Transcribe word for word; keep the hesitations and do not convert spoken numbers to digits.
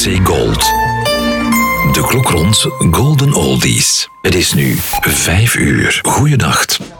C Gold. De klok rond Golden Oldies. Het is nu vijf uur. Goeienacht.